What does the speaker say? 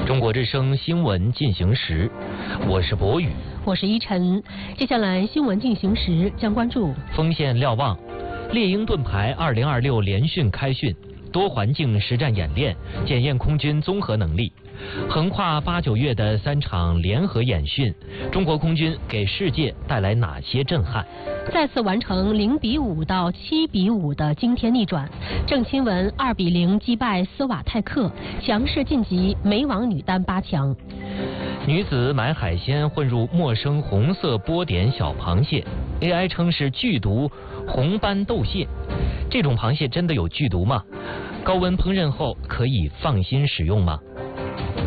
中国之声新闻进行时，我是博宇， 我是依晨。接下来新闻进行时将关注锋线瞭望，猎鹰盾牌2026联训开训，多环境实战演练，检验空军综合能力。横跨8、9月的3场联合演训，中国空军给世界带来哪些震撼？ 再次完成0-5到7-5的惊天逆转，郑钦文2-0击败斯瓦泰克，强势晋级美网女单8强。 女子买海鲜混入陌生红色波点小螃蟹 ，AI 称是剧毒红斑豆蟹。这种螃蟹真的有剧毒吗？高温烹饪后可以放心食用吗？